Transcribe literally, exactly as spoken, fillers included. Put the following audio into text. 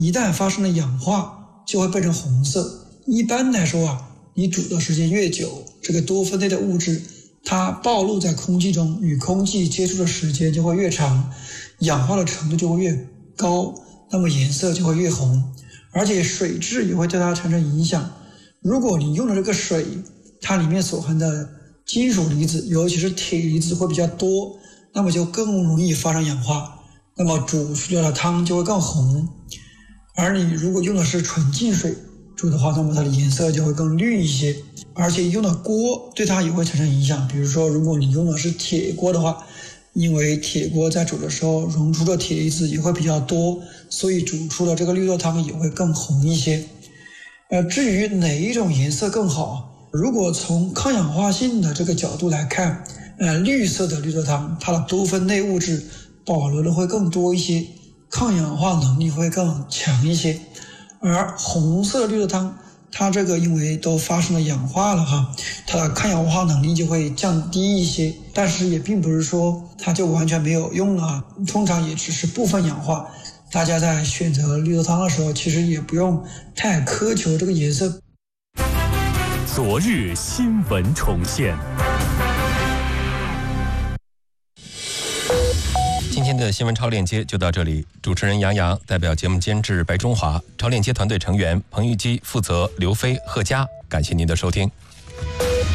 一旦发生了氧化，就会变成红色。一般来说啊，你煮的时间越久，这个多酚类的物质它暴露在空气中，与空气接触的时间就会越长，氧化的程度就会越高，那么颜色就会越红，而且水质也会对它产生影响。如果你用的这个水，它里面所含的金属离子，尤其是铁离子会比较多，那么就更容易发生氧化，那么煮出来的汤就会更红。而你如果用的是纯净水煮的话，那么它的颜色就会更绿一些，而且用的锅对它也会产生影响。比如说如果你用的是铁锅的话，因为铁锅在煮的时候溶出的铁离子也会比较多，所以煮出的这个绿豆汤也会更红一些。呃，至于哪一种颜色更好，如果从抗氧化性的这个角度来看，呃，绿色的绿豆汤它的多酚类物质保留的会更多一些，抗氧化能力会更强一些。而红色的绿豆汤它这个因为都发生了氧化了哈，它的抗氧化能力就会降低一些，但是也并不是说它就完全没有用了，通常也只是部分氧化。大家在选择绿豆汤的时候，其实也不用太苛求这个颜色。 昨日新闻重现。 今天的新闻超链接就到这里，主持人杨洋代表节目监制白中华，超链接团队成员彭玉基负责刘飞、贺佳，感谢您的收听。